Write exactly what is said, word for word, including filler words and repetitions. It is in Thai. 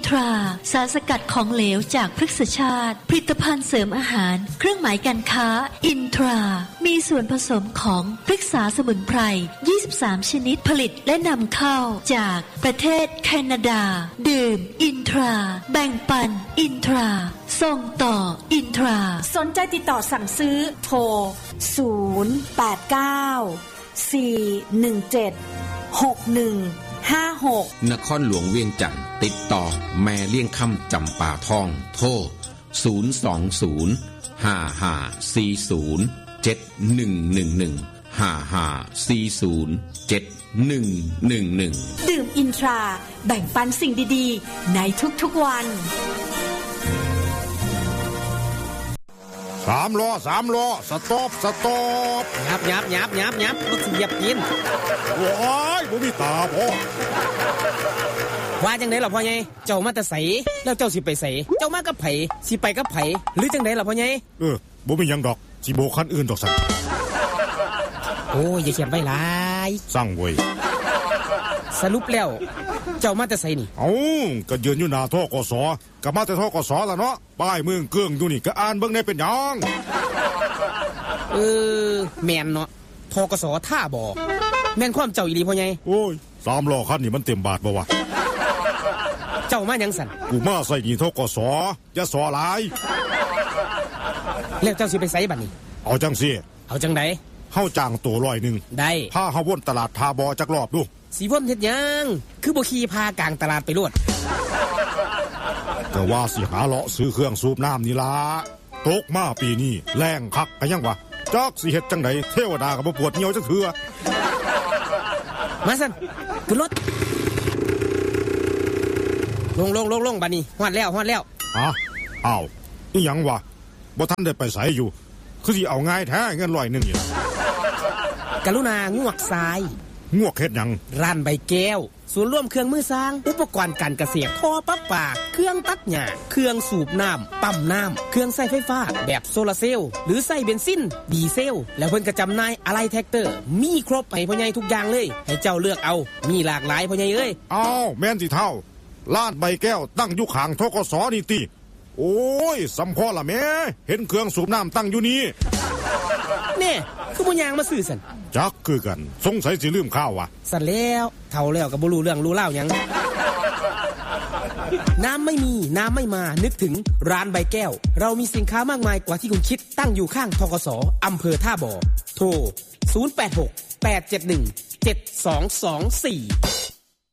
ทราสารสกัดของเหลวจากพฤกษชาติผลิตภัณฑ์เสริมอาหารเครื่องหมายการค้าอินทรามีส่วนผสมของพฤกษาสมุนไพรยี่สิบสามชนิดผลิตและนำเข้าจากประเทศแคนาดาดื่มอินทราแบ่งปันอินทราส่งต่ออินทราสนใจติดต่อสั่งซื้อโทรศูนย์ แปด เก้า สี่ หนึ่ง เจ็ด หก หนึ่ง ห้า หกนครหลวงเวียงจันทร์ติดต่อแม่เลี้ยงค่ำจำปาทองโทรศูนย์ สอง ศูนย์ ห้า ห้า สี่ ศูนย์ เจ็ด หนึ่ง หนึ่ง หนึ่ง ห้า ห้า สี่ ศูนย์ เจ็ด หนึ่ง หนึ่ง หนึ่งดื่มอินทราแบ่งปันสิ่งดีๆในทุกๆวันสามล้อสามล้อสต็อปสต็อปยับยับยับยับยับรถสิเหยียบกินโอ้ยบ่มีตาพ่อว่าจังได๋ล่ะพ่อใหญ่เจ้ามาแต่ไสแล้วเจ้าสิไปไสเจ้ามากับไผสิไปกับไผหรือจังได๋ล่ะพ่อใหญ่เออบ่มีหยังดอกสิโบกคันอื่นดอกสั่นโอ้ยอย่าเขียนไว้หลายสั่งเว้ยสรุปแล้วเจ้ามาแต่ไสนี่เอ้าก็ยืนอยู่หน้าธกสก็มาแต่ธกสล่ะเนาะป้ายเมืองเกื้องอยู่นี่ก็อ่านเบิ่งได้เป็นหยังเออแม่นเนาะธกสท่าบ่แม่นความเจ้าอีหลีพ่อใหญ่โอ้ยสามล้อคันนี่มันเต็มบาทบ่วะเจ้ามาหยังสั่นกูมาใส่หนี้ธกสอย่าสอหลายแล้วเจ้าสิไปไสบัดนี้เอาจังซี่เอาจังได๋เฮาจ้างตัวร้อยหนึ่งได้พาเฮาวนตลาดทาบอจักรอบดูสีวนเฮ็ดหยังคือบ่ขี่พากลางตลาดไปโลดก็ว่าสิหาเลาะซื้อเครื่องสูบน้ำนี่ล่ะตกมาปีนี้แรงคักก็ยังวะจักสิเฮ็ดจังได๋เทวดาก็บ่ปวดเหี่ยวจักเทื่อมาซั่นขึ้นรถลงลงลงลงบัดนี้ฮอดแล้วฮอดแล้วฮะอ้าวอีหยังวะบ่ทันได้ไปไสอยู่คือสิเอาง่ายแท้เงินร้อยหนึ่งนี่กรุณางวกซ้ายงวกเฮ็ดหยังร้านใบแก้วศูนย์รวมเครื่องมือสร้างอุปกรณ์การเกษตรท่อประปาเครื่องตัดหญ้าเครื่องสูบน้ำปั๊มน้ำเครื่องใช้ไฟฟ้าแบบโซลาร์เซลล์หรือใช้เบนซินดีเซลแล้วเพิ่นก็จำหน่ายอะไหล่แท็กเตอร์มีครบให้พ่อใหญ่ทุกอย่างเลยให้เจ้าเลือกเอามีหลากหลายพ่อใหญ่เอ้ยอ้าวแม่นสิเท่าร้านใบแก้วตั้งอยู่ข้างธกสนี่ติโอ้ยสำพอล่ะแม่เห็นเครื่องสูบน้ำตั้งอยู่นี่เนี่ยคือบ่ยางมาซื้อสั่นจักคือกันสงสัยสิลืมข้าววะสั่นแล้วเฒ่าแล้วก็บ่รู้เรื่องรู้เล่าหยังน้ำไม่มีน้ำไม่มานึกถึงร้านใบแก้วเรามีสินค้ามากมายกว่าที่คุณคิดตั้งอยู่ข้างธกสอำเภอท่าบ่อโทรศูนย์ แปด หก แปด เจ็ด หนึ่ง เจ็ด สอง สอง สี่